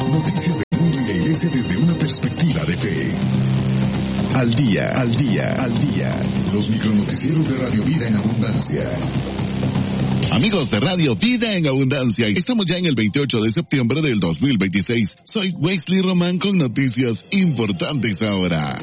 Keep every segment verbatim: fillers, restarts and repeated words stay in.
Noticias del mundo y la iglesia desde una perspectiva de fe. Al día, al día, al día. Los micronoticieros de Radio Vida en Abundancia. Amigos de Radio Vida en Abundancia, estamos ya en el veintiocho de septiembre del dos mil veintiséis. Soy Wesley Román con noticias importantes ahora.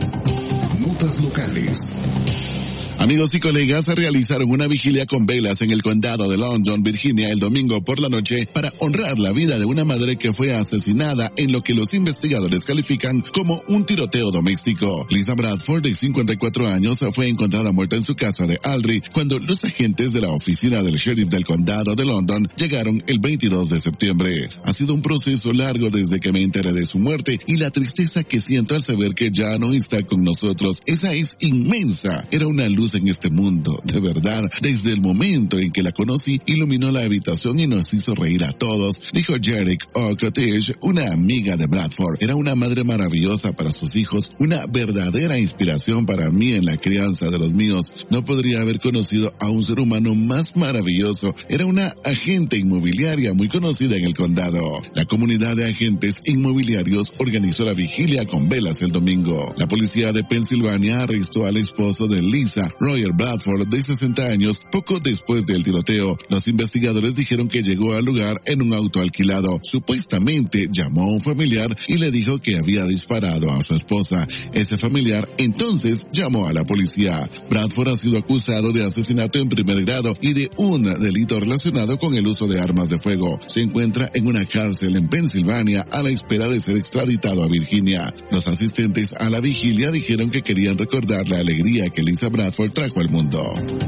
Notas locales. Amigos y colegas realizaron una vigilia con velas en el condado de London, Virginia, el domingo por la noche para honrar la vida de una madre que fue asesinada en lo que los investigadores califican como un tiroteo doméstico. Lisa Bradford, de cincuenta y cuatro años, fue encontrada muerta en su casa de Aldridge cuando los agentes de la oficina del sheriff del condado de London llegaron el veintidós de septiembre. Ha sido un proceso largo desde que me enteré de su muerte y la tristeza que siento al saber que ya no está con nosotros. Esa es inmensa. Era una luz en este mundo, de verdad. Desde el momento en que la conocí, iluminó la habitación y nos hizo reír a todos, dijo Jerick O'Cottage, una amiga de Bradford. Era una madre maravillosa para sus hijos, una verdadera inspiración para mí en la crianza de los míos. No podría haber conocido a un ser humano más maravilloso. Era una agente inmobiliaria muy conocida en el condado. La comunidad de agentes inmobiliarios organizó la vigilia con velas el domingo. La policía de Pensilvania arrestó al esposo de Lisa, Roger Bradford, de sesenta años, poco después del tiroteo. Los investigadores dijeron que llegó al lugar en un auto alquilado. Supuestamente llamó a un familiar y le dijo que había disparado a su esposa. Ese familiar entonces llamó a la policía. Bradford ha sido acusado de asesinato en primer grado y de un delito relacionado con el uso de armas de fuego. Se encuentra en una cárcel en Pensilvania a la espera de ser extraditado a Virginia. Los asistentes a la vigilia dijeron que querían recordar la alegría que Lisa Bradford trajo al mundo.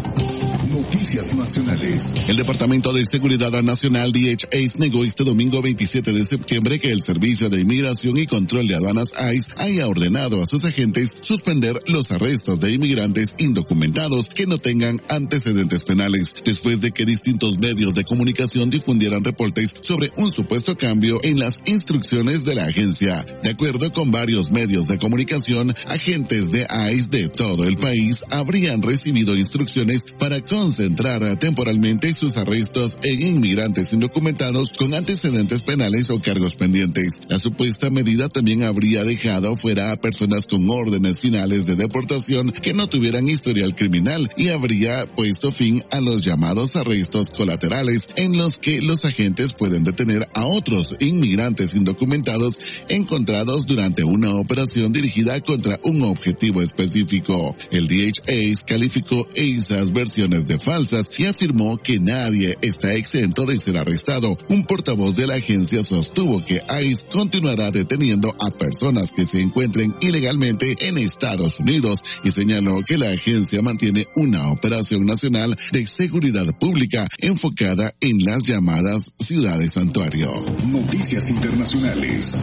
Noticias nacionales. El Departamento de Seguridad Nacional, D H S, negó este domingo veintisiete de septiembre que el Servicio de Inmigración y Control de Aduanas I C E haya ordenado a sus agentes suspender los arrestos de inmigrantes indocumentados que no tengan antecedentes penales, después de que distintos medios de comunicación difundieran reportes sobre un supuesto cambio en las instrucciones de la agencia. De acuerdo con varios medios de comunicación, agentes de I C E de todo el país habrían recibido instrucciones para concentrar temporalmente sus arrestos en inmigrantes indocumentados con antecedentes penales o cargos pendientes. La supuesta medida también habría dejado fuera a personas con órdenes finales de deportación que no tuvieran historial criminal y habría puesto fin a los llamados arrestos colaterales, en los que los agentes pueden detener a otros inmigrantes indocumentados encontrados durante una operación dirigida contra un objetivo específico. El D H S calificó esas versiones de falsas y afirmó que nadie está exento de ser arrestado. Un portavoz de la agencia sostuvo que I C E continuará deteniendo a personas que se encuentren ilegalmente en Estados Unidos y señaló que la agencia mantiene una operación nacional de seguridad pública enfocada en las llamadas ciudades santuario. Noticias internacionales.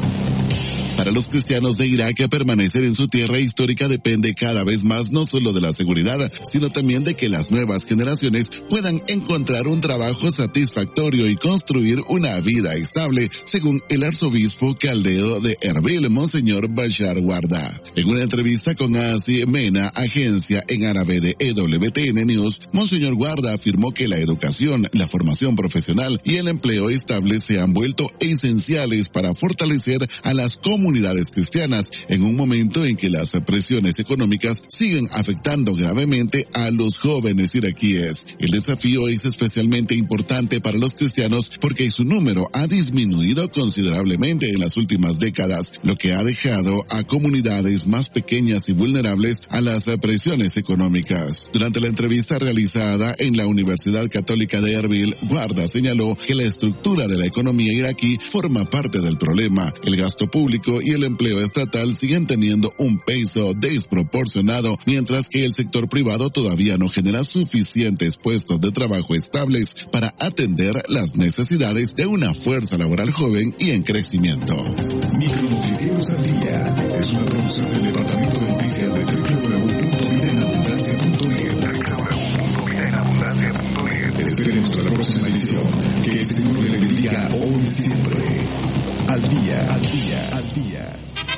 Para los cristianos de Irak, permanecer en su tierra histórica depende cada vez más no solo de la seguridad, sino también de que las nuevas generaciones puedan encontrar un trabajo satisfactorio y construir una vida estable, según el arzobispo caldeo de Erbil, Monseñor Bashar Warda. En una entrevista con Asi Mena, agencia en árabe de E W T N News, Monseñor Warda afirmó que la educación, la formación profesional y el empleo estable se han vuelto esenciales para fortalecer a las comunidades cristianas en un momento en que las presiones económicas siguen afectando gravemente a los jóvenes iraquíes. El desafío es especialmente importante para los cristianos porque su número ha disminuido considerablemente en las últimas décadas, lo que ha dejado a comunidades más pequeñas y vulnerables a las presiones económicas. Durante la entrevista realizada en la Universidad Católica de Erbil, Guarda señaló que la estructura de la economía iraquí forma parte del problema. El gasto público y el empleo estatal siguen teniendo un peso desproporcionado, mientras que el sector privado todavía no genera suficientes puestos de trabajo estables para atender las necesidades de una fuerza laboral joven y en crecimiento. Micronoticieros al día es una producción del Departamento de Noticias de doble u doble u doble u punto vida en abundancia punto net. doble u doble u doble u punto vida en abundancia punto net. Esperemos hasta la próxima edición. Que el Señor le bendiga hoy y siempre. Al día, al día, al día.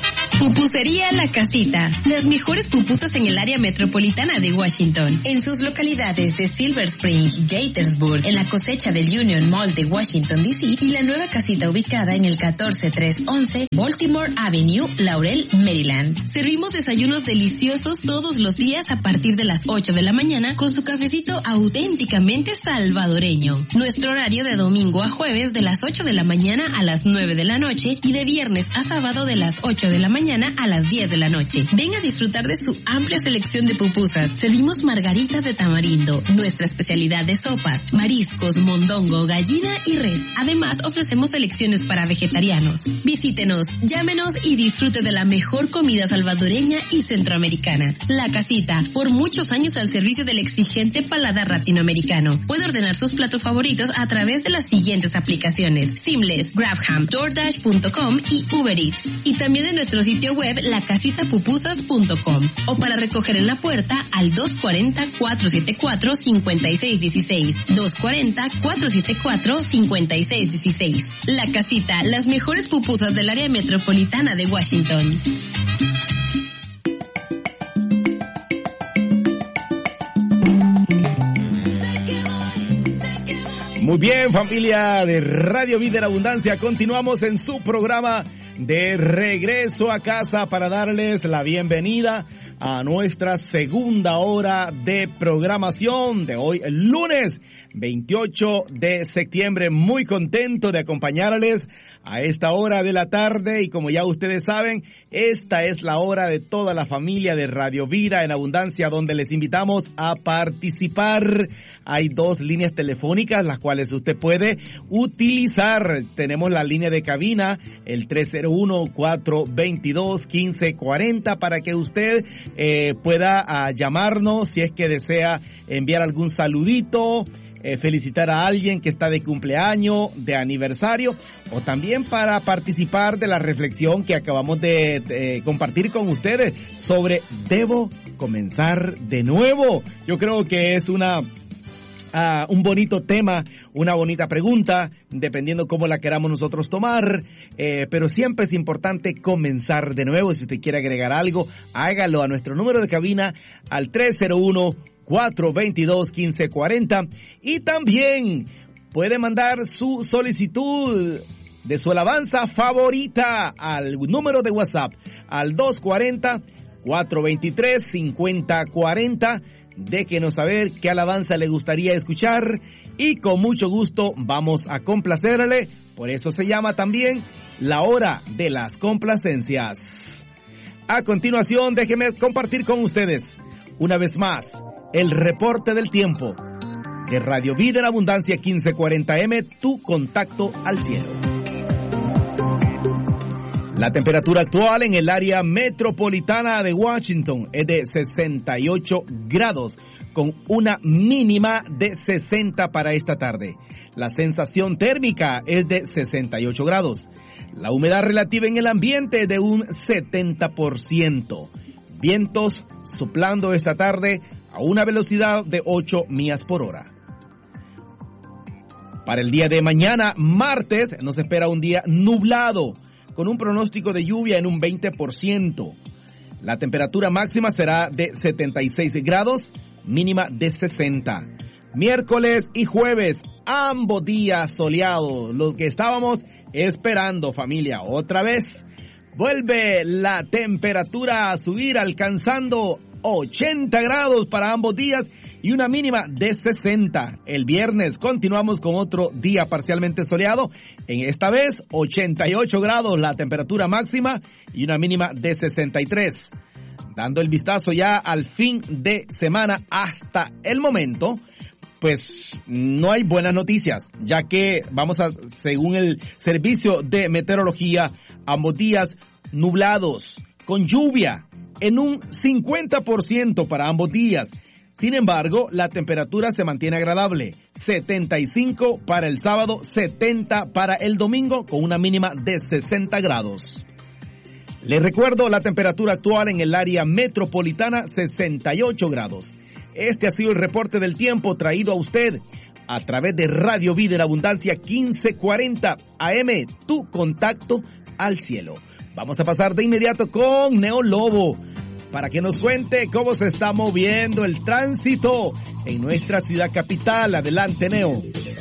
Pupusería La Casita. Las mejores pupusas en el área metropolitana de Washington. En sus localidades de Silver Spring, Gaithersburg, en la cosecha del Union Mall de Washington, D C y la nueva casita ubicada en el catorce trescientos once Baltimore Avenue, Laurel, Maryland. Servimos desayunos deliciosos todos los días a partir de las ocho de la mañana con su cafecito auténticamente salvadoreño. Nuestro horario de domingo a jueves de las ocho de la mañana a las nueve de la noche y de viernes a sábado de las ocho de la mañana a las diez de la noche. Ven a disfrutar de su amplia selección de pupusas. Servimos margaritas de tamarindo, nuestra especialidad de sopas, mariscos, mondongo, gallina y res. Además, ofrecemos selecciones para vegetarianos. Visítenos, llámenos y disfrute de la mejor comida salvadoreña y centroamericana. La Casita, por muchos años al servicio del exigente paladar latinoamericano. Puede ordenar sus platos favoritos a través de las siguientes aplicaciones: Seamless, GrabHam, DoorDash punto com y Uber Eats. Y también en nuestro sitio web la casita pupusas punto com o para recoger en la puerta al dos cuarenta, cuatrocientos setenta y cuatro, cincuenta y seis dieciséis, dos cuarenta, cuatrocientos setenta y cuatro, cincuenta y seis dieciséis. La Casita, las mejores pupusas del área metropolitana de Washington. Muy bien, familia de Radio Vida en Abundancia, continuamos en su programa de regreso a casa para darles la bienvenida a nuestra segunda hora de programación de hoy, el lunes veintiocho de septiembre. Muy contento de acompañarles a esta hora de la tarde y como ya ustedes saben, esta es la hora de toda la familia de Radio Vida en Abundancia, donde les invitamos a participar. Hay dos líneas telefónicas las cuales usted puede utilizar. Tenemos la línea de cabina, el tres cero uno, cuatro dos dos, uno cinco cuatro cero, para que usted eh, pueda uh, llamarnos si es que desea enviar algún saludito, Eh, felicitar a alguien que está de cumpleaños, de aniversario, o también para participar de la reflexión que acabamos de, de compartir con ustedes sobre ¿debo comenzar de nuevo? Yo creo que es una uh, un bonito tema, una bonita pregunta, dependiendo cómo la queramos nosotros tomar, eh, pero siempre es importante comenzar de nuevo. Si usted quiere agregar algo, hágalo a nuestro número de cabina al tres cero uno, cuatro dos dos, uno cinco cuatro cero y también puede mandar su solicitud de su alabanza favorita al número de WhatsApp al dos cuarenta, cuatro veintitrés, cincuenta cuarenta. Déjenos saber qué alabanza le gustaría escuchar y con mucho gusto vamos a complacerle. Por eso se llama también la hora de las complacencias. A continuación, déjenme compartir con ustedes una vez más el reporte del tiempo de Radio Vida en Abundancia quince cuarenta eme, tu contacto al cielo. La temperatura actual en el área metropolitana de Washington es de sesenta y ocho grados, con una mínima de sesenta para esta tarde. La sensación térmica es de sesenta y ocho grados. La humedad relativa en el ambiente es de un setenta por ciento. Vientos soplando esta tarde a una velocidad de ocho millas por hora. Para el día de mañana, martes, nos espera un día nublado, con un pronóstico de lluvia en un veinte por ciento. La temperatura máxima será de setenta y seis grados, mínima de sesenta. Miércoles y jueves, ambos días soleados, los que estábamos esperando, familia. Otra vez, vuelve la temperatura a subir, alcanzando ochenta grados para ambos días y una mínima de sesenta. El viernes continuamos con otro día parcialmente soleado, en esta vez ochenta y ocho grados la temperatura máxima y una mínima de sesenta y tres. Dando el vistazo ya al fin de semana hasta el momento, pues no hay buenas noticias, ya que vamos a, según el servicio de meteorología, ambos días nublados, con lluvia en un cincuenta por ciento para ambos días. Sin embargo, la temperatura se mantiene agradable, setenta y cinco para el sábado, setenta para el domingo, con una mínima de sesenta grados. Les recuerdo la temperatura actual en el área metropolitana, sesenta y ocho grados. Este ha sido el reporte del tiempo traído a usted a través de Radio Vida en Abundancia quince cuarenta A M, tu contacto al cielo. Vamos a pasar de inmediato con Neo Lobo para que nos cuente cómo se está moviendo el tránsito en nuestra ciudad capital. Adelante, Neo.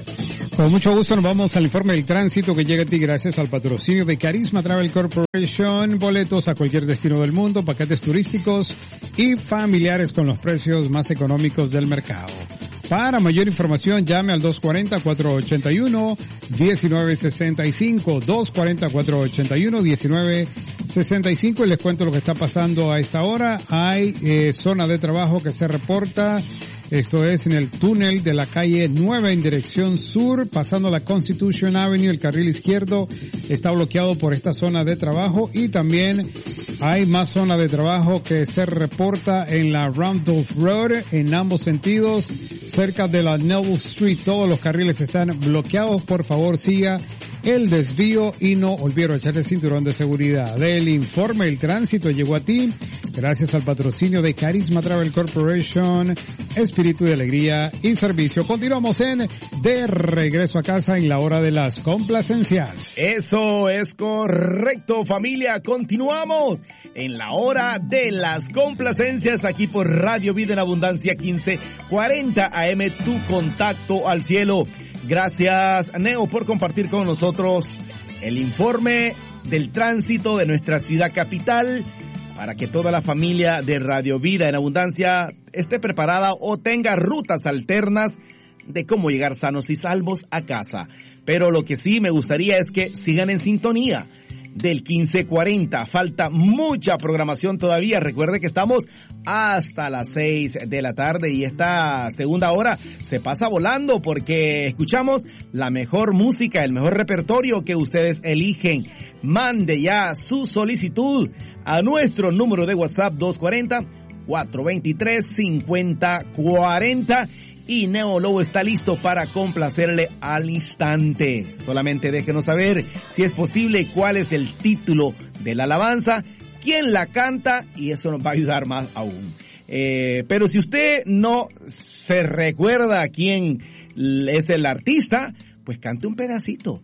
Con mucho gusto nos vamos al informe del tránsito que llega a ti gracias al patrocinio de Carisma Travel Corporation, boletos a cualquier destino del mundo, paquetes turísticos y familiares con los precios más económicos del mercado. Para mayor información llame al dos cuatro cero, cuatro ocho uno, uno nueve seis cinco, dos cuatro cero, cuatro ocho uno, uno nueve seis cinco y les cuento lo que está pasando a esta hora. Hay eh, zona de trabajo que se reporta. Esto es en el túnel de la calle nueve en dirección sur, pasando la Constitution Avenue, el carril izquierdo está bloqueado por esta zona de trabajo y también hay más zona de trabajo que se reporta en la Randolph Road en ambos sentidos, cerca de la Neville Street. Todos los carriles están bloqueados. Por favor, siga el desvío y no olvide echar el cinturón de seguridad. El informe del tránsito llegó a ti gracias al patrocinio de Carisma Travel Corporation, espíritu de alegría y servicio. Continuamos en De Regreso a Casa en la hora de las complacencias. Eso es correcto, familia. Continuamos en la hora de las complacencias aquí por Radio Vida en Abundancia quince cuarenta A M, tu contacto al cielo. Gracias, Neo, por compartir con nosotros el informe del tránsito de nuestra ciudad capital para que toda la familia de Radio Vida en Abundancia esté preparada o tenga rutas alternas de cómo llegar sanos y salvos a casa. Pero lo que sí me gustaría es que sigan en sintonía del quince cuarenta. Falta mucha programación todavía. Recuerde que estamos hasta las seis de la tarde y esta segunda hora se pasa volando porque escuchamos la mejor música, el mejor repertorio que ustedes eligen. Mande ya su solicitud a nuestro número de WhatsApp dos cuatro cero, cuatro dos tres, cinco cero cuatro cero y Neo Lobo está listo para complacerle al instante. Solamente déjenos saber si es posible cuál es el título de la alabanza, quién la canta y eso nos va a ayudar más aún. Eh, pero si usted no se recuerda quién es el artista, pues cante un pedacito.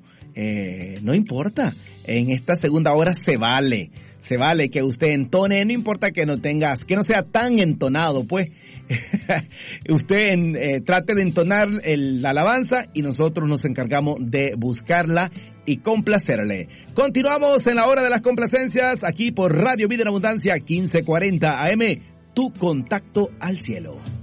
Eh, no importa, en esta segunda hora se vale. Se vale que usted entone, no importa que no tengas, que no sea tan entonado, pues. Usted eh, trate de entonar el, la alabanza y nosotros nos encargamos de buscarla y complacerle. Continuamos en la hora de las complacencias aquí por Radio Vida en Abundancia quince cuarenta A M, tu contacto al cielo.